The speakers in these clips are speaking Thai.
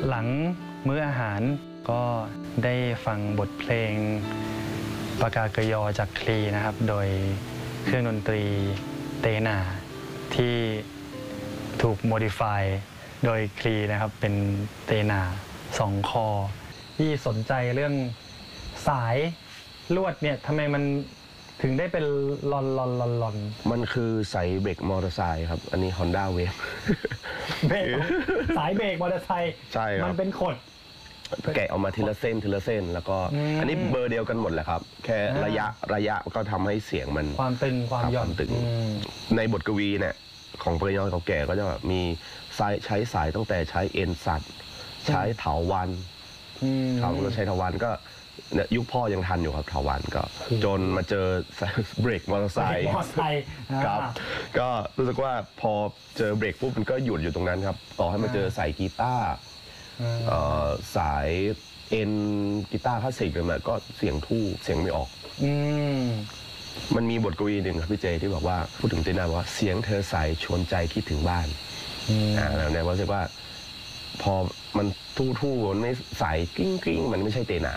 หลังมื้ออาหารก็ได้ฟังบทเพลงปากากยอจากคลีนะครับโดยเครื่องดนตรีเตนาที่ถูกโมดิฟายโดยคลีนะครับเป็นเตนา2 คอที่สนใจเรื่องสายลวดเนี่ยทำไมมันถึงได้เป็นลอนมันคือสายเบรกมอเตอร์ไซค์ครับอันนี้ Honda Wave เบรกสายเบรกมอเตอร์ไซค์ใช่ครับมันเป็นขดแกะออกมาทีละเส้นแล้วก็อันนี้เบอร์เดียวกันหมดแหละครับแค่ระยะก็ทำให้เสียงมันความตึงความหย่อนตึงในบทกวีเนี่ยของปริยอเก่าแก่ก็จะแบบมีใช้สายตั้งแต่ใช้เอ็นสัตว์ใช้เถาวัลย์เราใช้เถาวัลย์ก็ยุคพ่อยังทันอยู่ครับเถาวัลย์ก็จนมาเจอเบรกมอเตอร์ไซค์ครับก็รู้สึกว่าพอเจอเบรกปุ๊บมันก็หยุดอยู่ตรงนั้นครับต่อให้มาเจอสายกีตาร์สายเอ็นกีตาร์คลาสสิกเลยมันก็เสียงทู่เสียงไม่ออกมันมีบทกวีหนึ่งครับพี่เจที่บอกว่าพูดถึงเตนาว่าเสียงเธอใสชวนใจคิดถึงบ้านแล้วเนี่ยรู้สึกว่าพอมันทู่มันไม่ใสกริ้งมันไม่ใช่เตนา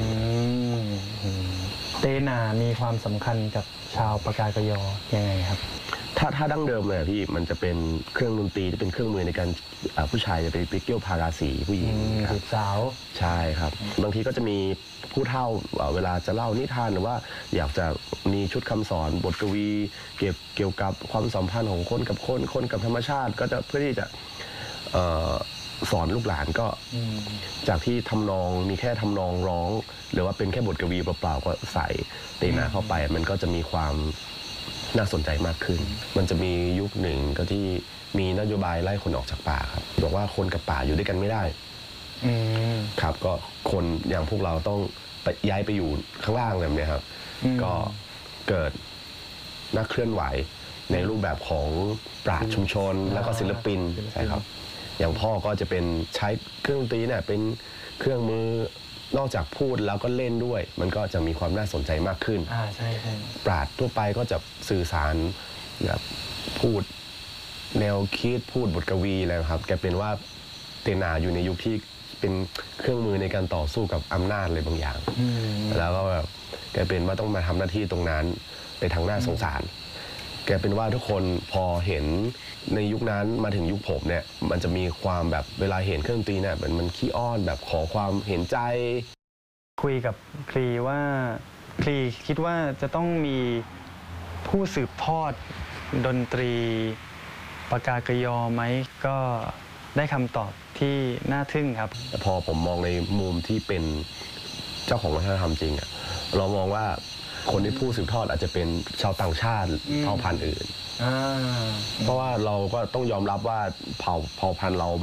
เตนามีความสำคัญกับชาวปากากยอยังไงครับถ้าดั้งเดิมเลยพี่มันจะเป็นเครื่องดนตรีที่เป็นเครื่องมือในการผู้ชายจะไปเกี่ยวพาราสีผู้หญิงจีบสาวใช่ครับบางทีก็จะมีผู้เฒ่าเวลาจะเล่านิทานหรือว่าอยากจะมีชุดคำสอนบทกวีเกี่ยวกับความสัมพันธ์ของคนกับคนกับธรรมชาติก็จะเพื่อที่จะสอนลูกหลานก็จากที่ทำนองมีแค่ทำนองร้องหรือว่าเป็นแค่บทกวีเปล่าๆก็ใส่เตนาเข้าไปมันก็จะมีความน่าสนใจมากขึ้นมันจะมียุคหนึ่งก็ที่มีนโยบายไล่คนออกจากป่าครับบอกว่าคนกับป่าอยู่ด้วยกันไม่ได้ครับก็คนอย่างพวกเราต้องย้ายไปอยู่ข้างล่างแบบนี้ครับก็เกิดนักเคลื่อนไหวในรูปแบบของปราชญ์ชุมชนแล้วก็ศิลปินใช่ครับอย่างพ่อก็จะเป็นใช้เครื่องดนตรีเนี่ยเป็นเครื่องมือนอกจากพูดแล้วก็เล่นด้วยมันก็จะมีความน่าสนใจมากขึ้นใช่ปราชญ์ทั่วไปก็จะสื่อสารแบบพูดแนวคิดพูดบทกวีอะไรครับแกเป็นว่าเตนาอยู่ในยุคที่เป็นเครื่องมือในการต่อสู้กับอำนาจอะไรบางอย่างแล้วก็แบบแกเป็นว่าต้องมาทำหน้าที่ตรงนั้นในทางหน้าสงสารแกเป็นว่าทุกคนพอเห็นในยุคนั้นมาถึงยุคผมเนี่ยมันจะมีความแบบเวลาเห็นเครื่องดนตรีเนี่ยมันขี้อ้อนแบบขอความเห็นใจคุยกับคลีว่าคลีคิดว่าจะต้องมีผู้สืบทอดดนตรีปากากยอไหมก็ได้คำตอบที่น่าทึ่งครับพอผมมองในมุมที่เป็นเจ้าของวัฒนธรรมจริงอ่ะเรามองว่าคนที่ผู้สืบทอดอาจจะเป็นชาวต่างชาติเผ่าพันธุ์อื่นเพราะว่าเราก็ต้องยอมรับว่าเผ่าพันธุ์เรา